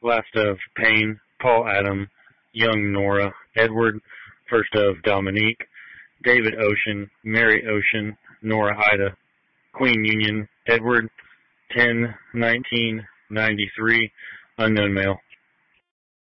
Last of Payne, Paul Adam, Young Nora, Edward. First of Dominique, David Ocean, Mary Ocean, Nora Ida, Queen Union, Edward. 10/19/93, unknown male.